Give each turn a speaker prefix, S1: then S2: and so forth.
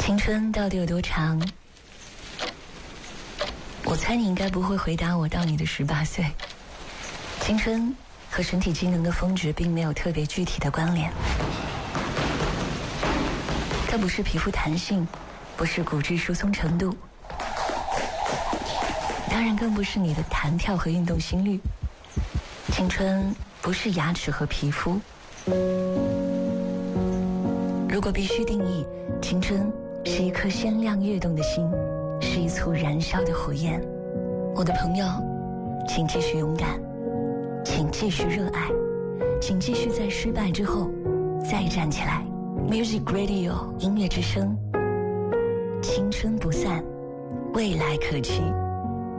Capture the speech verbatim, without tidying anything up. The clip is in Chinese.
S1: 青春到底有多长？我猜你应该不会回答我到你的十八岁。青春和身体机能的峰值并没有特别具体的关联，它不是皮肤弹性，不是骨质疏松程度，当然更不是你的弹跳和运动心率。青春不是牙齿和皮肤。如果必须定义，青春是一颗鲜亮跃动的心，是一簇燃烧的火焰。我的朋友，请继续勇敢，请继续热爱，请继续在失败之后再站起来。 Music Radio 音乐之声，青春不散，未来可期。